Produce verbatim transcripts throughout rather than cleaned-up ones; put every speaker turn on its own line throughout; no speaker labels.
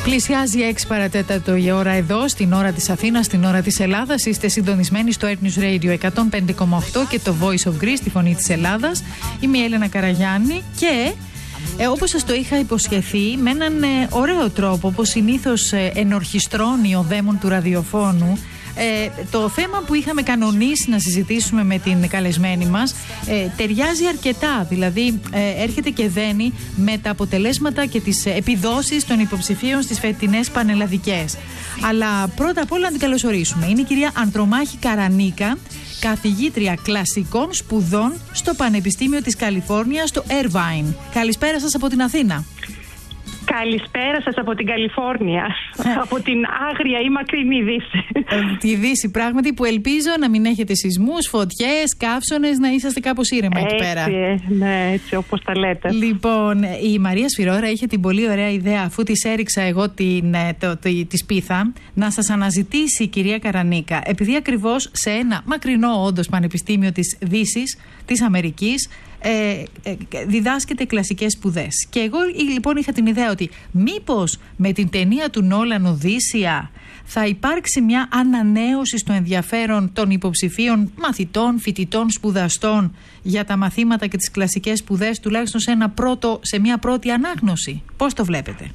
Πλησιάζει έξι παρατέταρτο η ώρα εδώ, στην ώρα της Αθήνας, στην ώρα της Ελλάδας. Είστε συντονισμένοι στο Air News Radio εκατόν πέντε κόμμα οκτώ και το Voice of Greece, τη φωνή της Ελλάδας. Είμαι η Έλενα Καραγιάννη και ε, όπως σας το είχα υποσχεθεί, με έναν ε, ωραίο τρόπο, όπως συνήθως ε, ενορχιστρώνει ο δαίμον του ραδιοφώνου, Ε, το θέμα που είχαμε κανονίσει να συζητήσουμε με την καλεσμένη μας ε, ταιριάζει αρκετά, δηλαδή ε, έρχεται και δένει με τα αποτελέσματα και τις επιδόσεις των υποψηφίων στις φετινές πανελλαδικές. Αλλά πρώτα απ' όλα να την καλωσορίσουμε. Είναι η κυρία Ανδρομάχη Καρανίκα, καθηγήτρια κλασικών σπουδών στο Πανεπιστήμιο της Καλιφόρνιας, στο Irvine. Καλησπέρα σας από την Αθήνα.
Καλησπέρα σας από την Καλιφόρνια, από την άγρια ή μακρινή Δύση.
Τη Δύση πράγματι, που ελπίζω να μην έχετε σεισμούς, φωτιές, καύσωνες, να είσαστε κάπως ήρεμα εκεί πέρα.
Ναι, έτσι όπως τα λέτε.
Λοιπόν, η Μαρία Σφυρώρα είχε την πολύ ωραία ιδέα, αφού της έριξα εγώ την, το, το, τη σπίθα, να σας αναζητήσει η κυρία Καρανίκα, επειδή ακριβώς σε ένα μακρινό όντως πανεπιστήμιο της Δύσης, της Αμερικής, Ε, ε, διδάσκεται κλασικές σπουδές. Και εγώ λοιπόν είχα την ιδέα ότι μήπως με την ταινία του Νόλαν Οδύσσεια θα υπάρξει μια ανανέωση στο ενδιαφέρον των υποψηφίων μαθητών, φοιτητών, σπουδαστών για τα μαθήματα και τις κλασικές σπουδές, τουλάχιστον σε, ένα πρώτο, σε μια πρώτη ανάγνωση. Πώς το βλέπετε?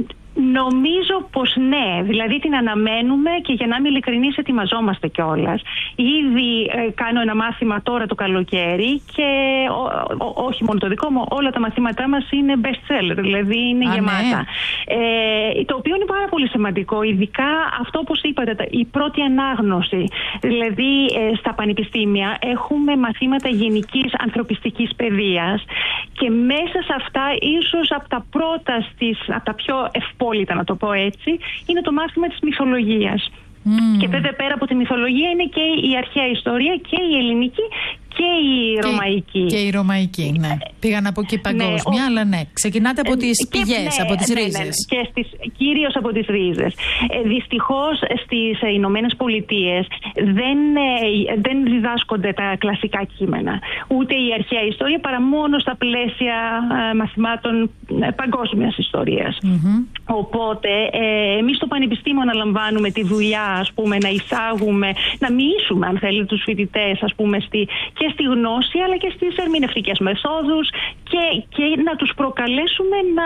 Νομίζω πως ναι, δηλαδή την αναμένουμε και για να είμαι ειλικρινής ετοιμαζόμαστε κιόλας. Ήδη ε, κάνω ένα μάθημα τώρα το καλοκαίρι και ό, ό, όχι μόνο το δικό μου, όλα τα μαθήματά μας είναι best seller, δηλαδή είναι Α, γεμάτα. Ναι. Ε, το οποίο είναι πάρα πολύ σημαντικό, ειδικά αυτό όπως είπατε, η πρώτη ανάγνωση. Δηλαδή ε, στα πανεπιστήμια έχουμε μαθήματα γενικής ανθρωπιστικής παιδείας και μέσα σε αυτά ίσως από τα πρώτα στις, από τα πιο ευπόλυτα να το πω έτσι, είναι το μάθημα της μυθολογίας. Mm. Και βέβαια πέρα από τη μυθολογία είναι και η αρχαία ιστορία και η ελληνική και η
και,
ρωμαϊκή.
Και η ρωμαϊκή, ναι. Πήγαν από εκεί παγκόσμια, ναι, ο... αλλά ναι. Ξεκινάτε από τις πηγές, ναι, από τις ναι, ρίζες. Ναι, ναι, και στις, κυρίως από τις ρίζες. Ε, δυστυχώς στις Ηνωμένες Πολιτείες δεν, ε, δεν διδάσκονται τα κλασικά κείμενα. Ούτε η αρχαία ιστορία, παρά μόνο στα πλαίσια ε, μαθημάτων ε, παγκόσμιας ιστορίας. Mm-hmm. Οπότε ε, εμείς στο Πανεπιστήμιο αναλαμβάνουμε τη δουλειά, ας πούμε, να εισάγουμε, να μοιήσουμε, αν θέλετε, τους φοιτητές, ας πούμε, στη και στη γνώση αλλά και στις ερμηνευτικές μεθόδους και, και να τους προκαλέσουμε να,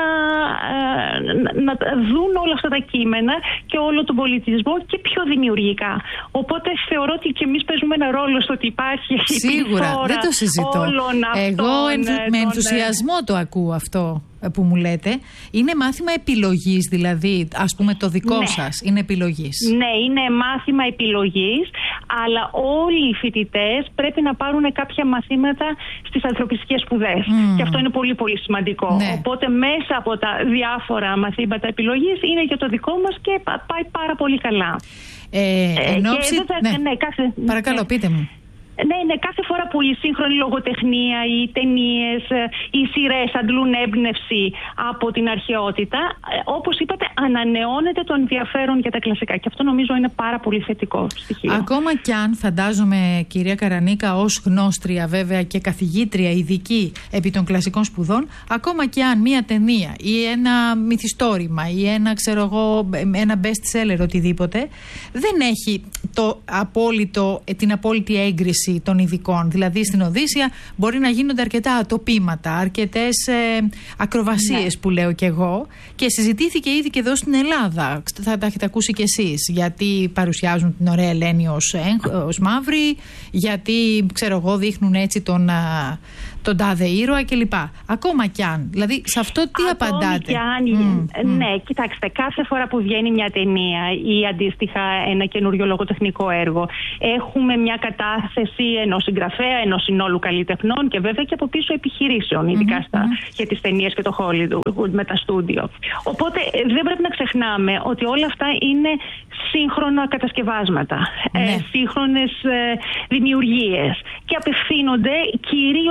να, να δουν όλα αυτά τα κείμενα και όλο τον πολιτισμό και πιο δημιουργικά. Οπότε θεωρώ ότι και εμείς παίζουμε ένα ρόλο στο ότι υπάρχει σίγουρα, δεν το συζητώ. Εγώ ενθου, με ενθουσιασμό το ακούω αυτό που μου λέτε. Είναι μάθημα επιλογής, δηλαδή, ας πούμε το δικό ναι. σας είναι επιλογής.
Ναι, είναι μάθημα επιλογής, αλλά όλοι οι φοιτητές πρέπει να πάρουν κάποια μαθήματα στις ανθρωπιστικές σπουδές. Mm. Και αυτό είναι πολύ πολύ σημαντικό. Ναι. Οπότε μέσα από τα διάφορα μαθήματα επιλογής είναι και το δικό μας και πάει πάρα πολύ καλά.
Ε, εν όψη,
θα, ναι. Ναι, κάθε,
Παρακαλώ,
ναι.
πείτε μου.
Ναι, ναι, κάθε φορά που η σύγχρονη λογοτεχνία, οι ταινίες, οι σειρές αντλούν έμπνευση από την αρχαιότητα, όπως είπατε, ανανεώνεται το ενδιαφέρον για τα κλασικά. Και αυτό νομίζω είναι πάρα πολύ θετικό στοιχείο.
Ακόμα κι αν φαντάζομαι, κυρία Καρανίκα, ως γνώστρια βέβαια και καθηγήτρια ειδική επί των κλασικών σπουδών, ακόμα κι αν μία ταινία ή ένα μυθιστόρημα ή ένα, ξέρω εγώ, ένα best seller, οτιδήποτε, δεν έχει το απόλυτο, την απόλυτη έγκριση των ειδικών. Δηλαδή στην Οδύσσεια μπορεί να γίνονται αρκετά ατοπήματα, αρκετές ε, ακροβασίες, ναι, που λέω κι εγώ, και συζητήθηκε ήδη και εδώ στην Ελλάδα. Θα τα έχετε ακούσει κι εσείς. Γιατί παρουσιάζουν την ωραία Ελένη ως, ως μαύρη, γιατί ξέρω εγώ δείχνουν έτσι τον, τον τάδε ήρωα κλπ. Ακόμα κι αν. Δηλαδή σε αυτό τι
Ακόμη
απαντάτε?
Κι αν, mm, ναι, mm. κοιτάξτε, κάθε φορά που βγαίνει μια ταινία ή αντίστοιχα ένα καινούριο λογοτεχνικό έργο, έχουμε μια κατάθεση ενός συγγραφέα, ενός συνόλου καλλιτεχνών και βέβαια και από πίσω επιχειρήσεων, ειδικά mm-hmm. στα, για τις ταινίες και το Hollywood με τα στούντιο. Οπότε δεν πρέπει να ξεχνάμε ότι όλα αυτά είναι σύγχρονα κατασκευάσματα, mm-hmm. ε, σύγχρονες ε, δημιουργίες και απευθύνονται κυρίως και πρωτίστως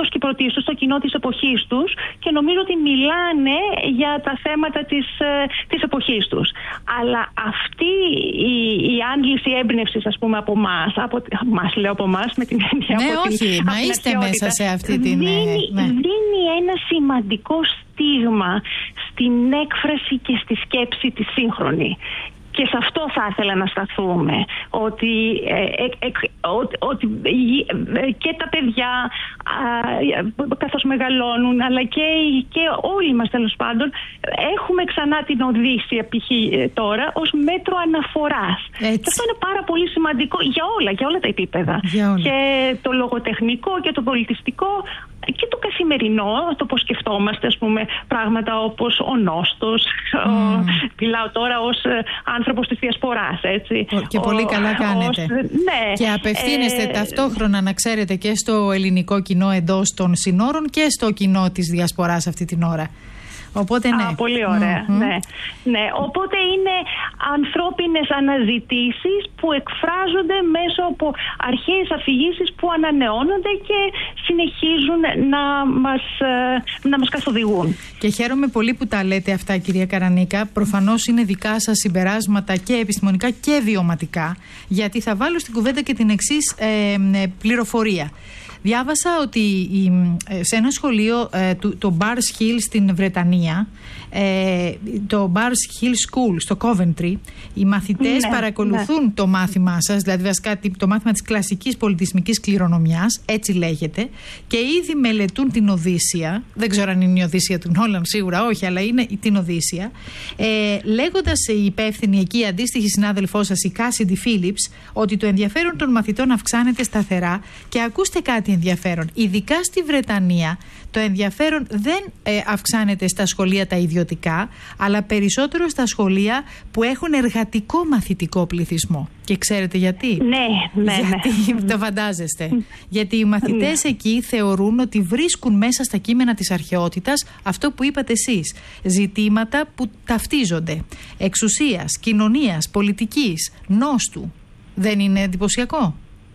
εποχής τους, το κοινό της εποχής τους, και νομίζω ότι μιλάνε για τα θέματα της, της εποχής τους. Αλλά αυτή η, η άντληση έμπνευσης, ας πούμε, από εμάς, από εμάς λέω από εμάς με την έννοια
ναι,
από
όχι,
την,
μα είστε μέσα σε αυτή την...
Δίνει,
ναι.
δίνει ένα σημαντικό στίγμα στην έκφραση και στη σκέψη τη σύγχρονη. Και σε αυτό θα ήθελα να σταθούμε, ότι, ε, ε, ε, ότι, ότι ε, και τα παιδιά ε, καθώς μεγαλώνουν, αλλά και, και όλοι μας τέλος πάντων, έχουμε ξανά την Οδύσσεια π.χ. τώρα ως μέτρο αναφοράς. Έτσι. Και αυτό είναι πάρα πολύ σημαντικό για όλα, για όλα τα επίπεδα. Όλα. Και το λογοτεχνικό και το πολιτιστικό και το καθημερινό, το πώς σκεφτόμαστε, ας πούμε, πράγματα όπως ο νόστος, mm. ο, μιλάω τώρα ως άνθρωπος της διασποράς, έτσι.
Και πολύ ο, καλά κάνετε.
Ως, ναι.
Και απευθύνεστε ε, ταυτόχρονα, να ξέρετε, και στο ελληνικό κοινό εντός των συνόρων και στο κοινό της διασποράς αυτή την ώρα. Οπότε, ναι.
Α, πολύ ωραία. Mm-hmm. Ναι. Ναι. Οπότε είναι ανθρώπινες αναζητήσεις που εκφράζονται μέσω από αρχαίες αφηγήσεις που ανανεώνονται και συνεχίζουν να μας, να μας καθοδηγούν.
Και χαίρομαι πολύ που τα λέτε αυτά, κυρία Καρανίκα. Προφανώς είναι δικά σας συμπεράσματα και επιστημονικά και βιωματικά, γιατί θα βάλω στην κουβέντα και την εξής ε, πληροφορία. Διάβασα ότι σε ένα σχολείο, το Bars Hill στην Βρετανία, το Bars Hill School στο Coventry, οι μαθητές ναι, παρακολουθούν ναι. το μάθημά σας, δηλαδή βασικά το μάθημα της κλασικής πολιτισμικής κληρονομιάς, έτσι λέγεται, και ήδη μελετούν την Οδύσσεια. Δεν ξέρω αν είναι η Οδύσσεια του Νόλαν, σίγουρα όχι, αλλά είναι την Οδύσσεια. Ε, λέγοντας η υπεύθυνη εκεί, η αντίστοιχη συνάδελφός σας, η Κάσιντι Φίλιπς, ότι το ενδιαφέρον των μαθητών αυξάνεται σταθερά. Και ακούστε κάτι ενδιαφέρον. Ειδικά στη Βρετανία το ενδιαφέρον δεν ε, αυξάνεται στα σχολεία τα ιδιωτικά, αλλά περισσότερο στα σχολεία που έχουν εργατικό μαθητικό πληθυσμό. Και ξέρετε γιατί?
Ναι, ναι,
γιατί,
ναι.
Το φαντάζεστε. Γιατί οι μαθητές ναι. εκεί θεωρούν ότι βρίσκουν μέσα στα κείμενα της αρχαιότητας αυτό που είπατε εσείς. Ζητήματα που ταυτίζονται. Εξουσίας, κοινωνίας, πολιτικής, νόστου. Δεν είναι εντυπωσιακό?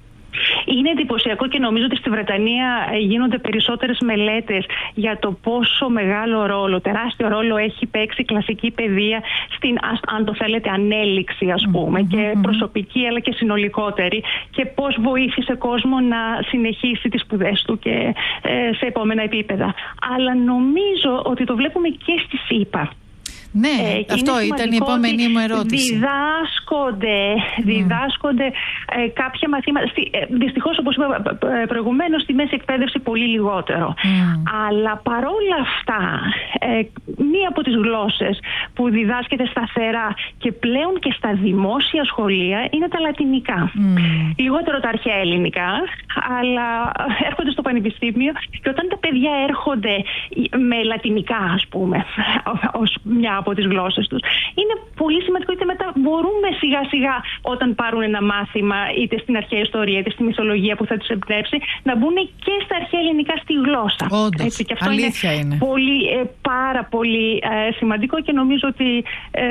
Είναι εντυπωσιακό και νομίζω ότι στη Βρετανία γίνονται περισσότερες μελέτες για το πόσο μεγάλο ρόλο, τεράστιο ρόλο έχει παίξει η κλασική παιδεία στην, αν το θέλετε, ανέλυξη, ας πούμε, mm-hmm. και προσωπική αλλά και συνολικότερη, και πώς βοήθησε κόσμο να συνεχίσει τις σπουδές του και ε, σε επόμενα επίπεδα. Αλλά νομίζω ότι το βλέπουμε και στη ΣΥΠΑ.
Ναι, ε, αυτό ήταν η επόμενη μου ερώτηση.
Διδάσκονται, διδάσκονται mm. ε, κάποια μαθήματα. Στη, ε, δυστυχώς, όπως είπα προηγουμένως, στη μέση εκπαίδευση πολύ λιγότερο. Mm. Αλλά παρόλα αυτά, ε, μία από τις γλώσσες που διδάσκεται σταθερά και πλέον και στα δημόσια σχολεία είναι τα λατινικά. Mm. Λιγότερο τα αρχαία ελληνικά, αλλά έρχονται στο πανεπιστήμιο, και όταν τα παιδιά έρχονται με λατινικά, ας πούμε, ως μια από τις γλώσσες τους, είναι πολύ σημαντικό, γιατί μετά μπορούμε σιγά σιγά, όταν πάρουν ένα μάθημα είτε στην αρχαία ιστορία είτε στη μυθολογία που θα τους εμπνεύσει, να μπουν και στα αρχαία ελληνικά στη γλώσσα.
Όντως, έτσι, και αυτό αλήθεια είναι, είναι.
Πολύ, ε, πάρα πολύ ε, σημαντικό, και νομίζω ότι ε,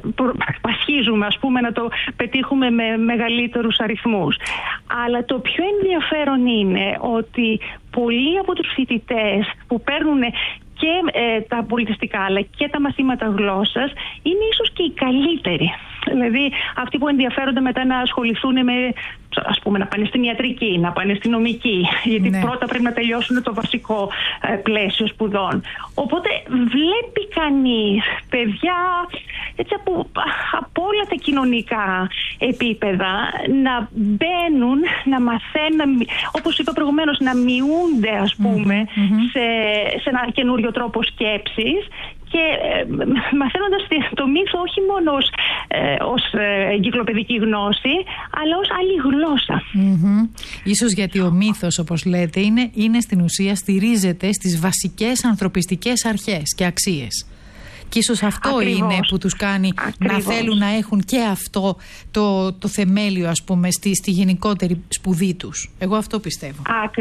πασχίζουμε, ας πούμε, να το πετύχουμε με μεγαλύτερους αριθμούς. Αλλά το πιο ενδιαφέρον είναι ότι πολλοί από τους φοιτητές που παίρνουν και ε, τα πολιτιστικά αλλά και τα μαθήματα γλώσσας είναι ίσως και οι καλύτεροι. Δηλαδή αυτοί που ενδιαφέρονται μετά να ασχοληθούν με, ας πούμε, να πάνε στην ιατρική, να πάνε στην νομική, γιατί ναι. πρώτα πρέπει να τελειώσουν το βασικό ε, πλαίσιο σπουδών. Οπότε βλέπει κανείς παιδιά έτσι, από, από όλα τα κοινωνικά επίπεδα να μπαίνουν, να μαθαίνουν, όπως είπα προηγουμένως, να μειούνται, ας πούμε, mm-hmm. σε, σε ένα καινούριο τρόπο σκέψης, και ε, μαθαίνοντας το μύθο όχι μόνο ως, ε, ως ε, εγκυκλοπαιδική γνώση, αλλά ως άλλη γλώσσα.
Mm-hmm. Ίσως γιατί ο μύθος, όπως λέτε, είναι, είναι στην ουσία στηρίζεται στις βασικές ανθρωπιστικές αρχές και αξίες. Και ίσως αυτό Ακριβώς. είναι που τους κάνει Ακριβώς. να θέλουν να έχουν και αυτό το, το θεμέλιο, ας πούμε, στη, στη γενικότερη σπουδή τους. Εγώ αυτό πιστεύω.
Ακριβώς.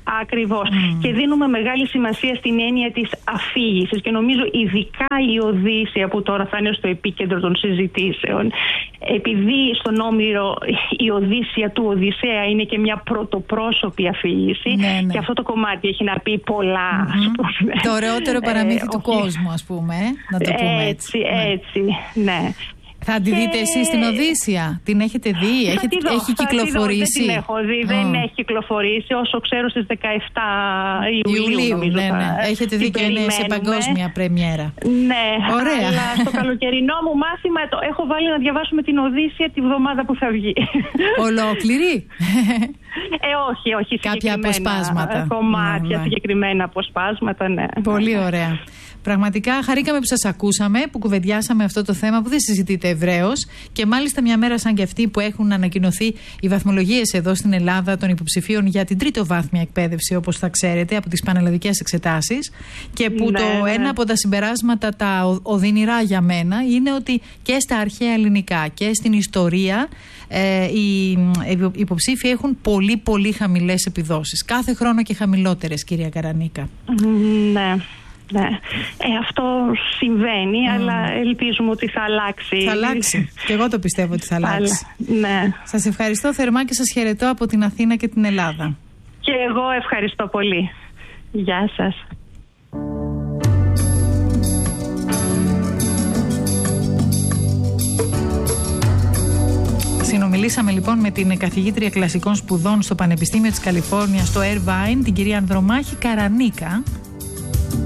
Ακριβώς. Mm. Και δίνουμε μεγάλη σημασία στην έννοια της αφήγησης και νομίζω ειδικά η Οδύσσεια που τώρα θα είναι στο επίκεντρο των συζητήσεων, επειδή στον Όμηρο η Οδύσσεια του Οδυσσέα είναι και μια πρωτοπρόσωπη αφήγηση, ναι, ναι. και αυτό το κομμάτι έχει να πει πολλά. Mm-hmm. Ας πούμε.
Το ωραιότερο παραμύθι
ε,
του όχι. κόσμου, ας πούμε, να το πούμε έτσι.
Έτσι, έτσι, ναι. ναι.
Θα τη δείτε και... εσείς την Οδύσσεια, την έχετε δει, έχετε,
δω,
έχει κυκλοφορήσει?
Δω, δεν την έχω δει, oh. δεν έχει κυκλοφορήσει, όσο ξέρω στις δεκαεφτά Ιουλίου,
Ιουλίου
νομίζω,
ναι, ναι. Έχετε δει και είναι σε παγκόσμια πρεμιέρα.
Ναι,
ωραία.
Αλλά στο καλοκαιρινό μου μάθημα το έχω βάλει να διαβάσουμε την Οδύσσεια τη βδομάδα που θα βγει.
Ολόκληρη?
Ε, όχι, όχι.
Κάποια αποσπάσματα.
Κομμάτια, ναι, ναι. συγκεκριμένα αποσπάσματα, ναι.
Πολύ ωραία. Πραγματικά χαρήκαμε που σας ακούσαμε, που κουβεντιάσαμε αυτό το θέμα που δεν συζητείται ευρέως και μάλιστα μια μέρα σαν και αυτή που έχουν ανακοινωθεί οι βαθμολογίες εδώ στην Ελλάδα των υποψηφίων για την τριτοβάθμια εκπαίδευση, όπως θα ξέρετε, από τις πανελλαδικές εξετάσεις, και που ναι, το ναι. ένα από τα συμπεράσματα τα οδυνηρά για μένα είναι ότι και στα αρχαία ελληνικά και στην ιστορία ε, οι υποψήφοι έχουν πολύ πολύ χαμηλές επιδόσεις. Κάθε χρόνο και χαμηλότερες, κυρία Καρανίκα.
Ναι. Ναι. Ε, αυτό συμβαίνει, mm. αλλά ελπίζουμε ότι θα αλλάξει.
Θα αλλάξει. Και εγώ το πιστεύω ότι θα αλλάξει.
Ναι.
Σας ευχαριστώ θερμά και σας χαιρετώ από την Αθήνα και την Ελλάδα.
Και εγώ ευχαριστώ πολύ. Γεια σας.
Συνομιλήσαμε λοιπόν με την καθηγήτρια κλασικών σπουδών στο Πανεπιστήμιο της Καλιφόρνιας, στο Irvine, την κυρία Ανδρομάχη Καρανίκα.